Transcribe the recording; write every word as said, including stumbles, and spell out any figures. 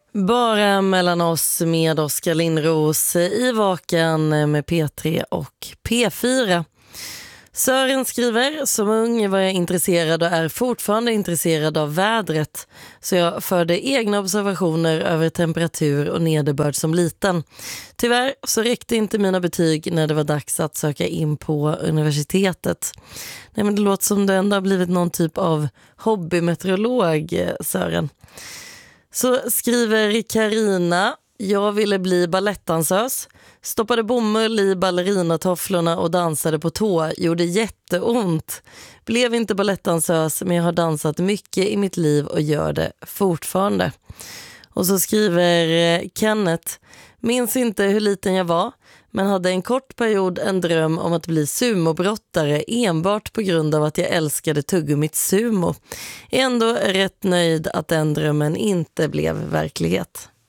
Bara mellan oss med Oskar Lindros i Vaken med P tre och P fyra. Sören skriver, som ung var jag intresserad och är fortfarande intresserad av vädret. Så jag förde egna observationer över temperatur och nederbörd som liten. Tyvärr så räckte inte mina betyg när det var dags att söka in på universitetet. Nej, men det låter som det ändå har blivit någon typ av hobbymeteorolog, Sören. Så skriver Karina, jag ville bli ballettdansös. Stoppade bomull i ballerinatofflorna och dansade på tå. Gjorde jätteont. Blev inte ballettdansös, men jag har dansat mycket i mitt liv och gör det fortfarande. Och så skriver Kenneth, minns inte hur liten jag var, men hade en kort period en dröm om att bli sumobrottare enbart på grund av att jag älskade tuggummit sumo. Ändå är rätt nöjd att den drömmen inte blev verklighet.